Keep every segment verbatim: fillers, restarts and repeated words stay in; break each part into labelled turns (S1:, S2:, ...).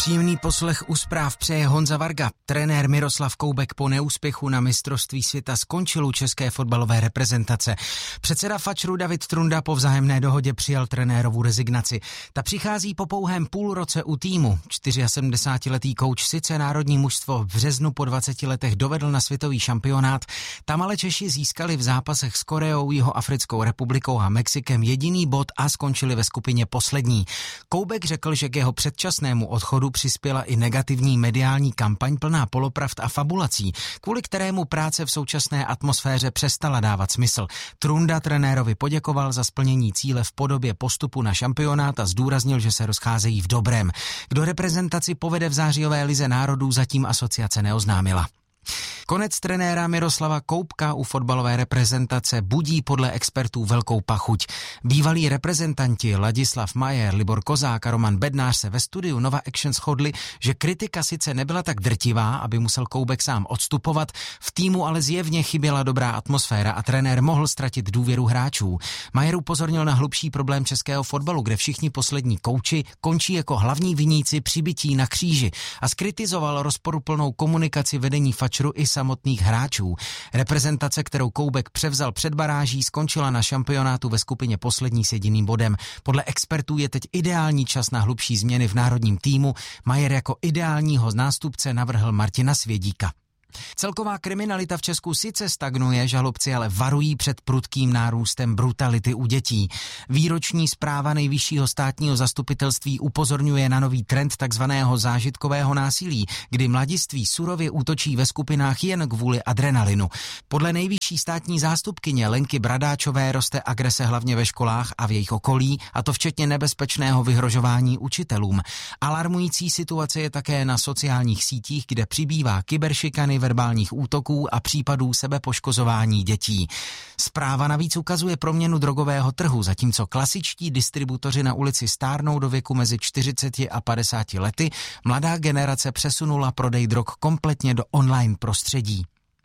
S1: Příjemný poslech u zpráv přeje Honza Varga. Trenér Miroslav Koubek po neúspěchu na mistrovství světa skončil u české fotbalové reprezentace. Předseda Fatčru David Trunda po vzájemné dohodě přijal trenérovu rezignaci. Ta přichází po pouhém půl roce u týmu. sedmdesátčtyřletý kouč sice národní mužstvo v březnu po dvaceti letech dovedl na světový šampionát, tam ale Češi získali v zápasech s Koreou, Jihoafrickou republikou a Mexikem jediný bod a skončili ve skupině poslední. Koubek řekl, že k jeho předčasnému odchodu přispěla i negativní mediální kampaň plná polopravd a fabulací, kvůli kterému práce v současné atmosféře přestala dávat smysl. Trunda trenérovi poděkoval za splnění cíle v podobě postupu na šampionát a zdůraznil, že se rozcházejí v dobrém. Kdo reprezentaci povede v zářijové lize národů, zatím asociace neoznámila. Konec trenéra Miroslava Koubka u fotbalové reprezentace budí podle expertů velkou pachuť. Bývalí reprezentanti Ladislav Majer, Libor Kozák a Roman Bednář se ve studiu Nova Action shodli, že kritika sice nebyla tak drtivá, aby musel Koubek sám odstupovat, v týmu ale zjevně chyběla dobrá atmosféra a trenér mohl ztratit důvěru hráčů. Majer upozornil na hlubší problém českého fotbalu, kde všichni poslední kouči končí jako hlavní viníci přibití na kříži, a zkritizoval rozporuplnou komunikaci vedení Fatčru i samotných hráčů. Reprezentace, kterou Koubek převzal před baráží, skončila na šampionátu ve skupině poslední s jediným bodem. Podle expertů je teď ideální čas na hlubší změny v národním týmu. Majer jako ideálního nástupce navrhl Martina Svědíka. Celková kriminalita v Česku sice stagnuje, žalobci ale varují před prudkým nárůstem brutality u dětí. Výroční zpráva Nejvyššího státního zastupitelství upozorňuje na nový trend takzvaného zážitkového násilí, kdy mladiství surově útočí ve skupinách jen kvůli adrenalinu. Podle nejvyšší státní zástupkyně Lenky Bradáčové roste agrese hlavně ve školách a v jejich okolí, a to včetně nebezpečného vyhrožování učitelům. Alarmující situace je také na sociálních sítích, kde přibývá kyberšikany, verbálních útoků a případů sebepoškozování dětí. Zpráva navíc ukazuje proměnu drogového trhu, zatímco klasičtí distributoři na ulici stárnou do věku mezi čtyřiceti a padesáti lety, mladá generace přesunula prodej drog kompletně do online prostředí.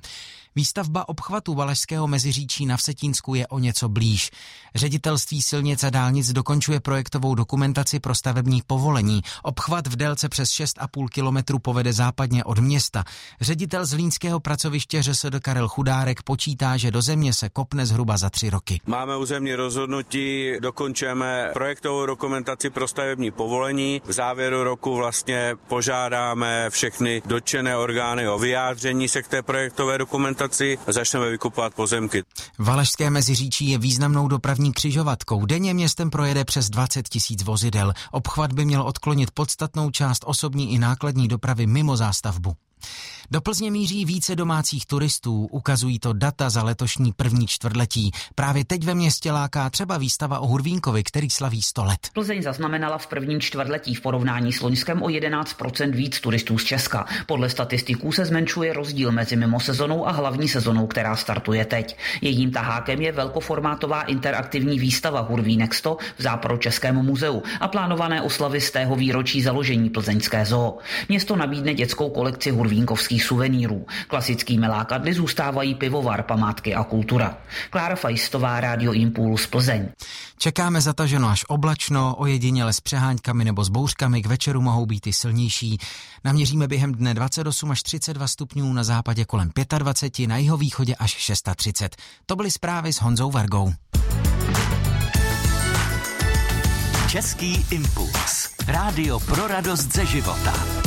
S1: Výstavba obchvatu Valašského Meziříčí na Vsetínsku je o něco blíž. Ředitelství silnic a dálnic dokončuje projektovou dokumentaci pro stavební povolení. Obchvat v délce přes šest a půl kilometru povede západně od města. Ředitel zlínského pracoviště ŘSD Karel Chudárek počítá, že do země se kopne zhruba za tři roky.
S2: Máme územní rozhodnutí, dokončujeme projektovou dokumentaci pro stavební povolení. V závěru roku vlastně požádáme všechny dotčené orgány o vyjádření se k té projektové dokumentaci a začneme vykupovat pozemky.
S1: Valašské Meziříčí je významnou dopravní křižovatkou. Denně městem projede přes dvacet tisíc vozidel. Obchvat by měl odklonit podstatnou část osobní i nákladní dopravy mimo zástavbu. Do Plzně míří více domácích turistů, ukazují to data za letošní první čtvrtletí. Právě teď ve městě láká třeba výstava o Hurvínkovi, který slaví sto let.
S3: Plzeň zaznamenala v prvním čtvrtletí v porovnání s loňskem o jedenáct procent víc turistů z Česka. Podle statistiků se zmenšuje rozdíl mezi mimosezonou a hlavní sezonou, která startuje teď. Jejím tahákem je velkoformátová interaktivní výstava Hurvínek sto v Západočeském muzeu a plánované oslavy z tého výročí založení plzeňské zoo. Město nabídne dětskou kolekci hurvínkovských suvenýrů. Klasickými lákadly zůstávají pivovar, památky a kultura. Klára Fajstová, Rádio Impuls, Plzeň.
S1: Čekáme zataženo až oblačno, ojediněle s přeháňkami nebo s bouřkami, k večeru mohou být i silnější. Naměříme během dne dvacet osm až třicet dva stupňů, na západě kolem dvacet pět, na jihovýchodě až třicet šest. To byly zprávy s Honzou Vargou.
S4: Český impuls. Rádio pro radost ze života.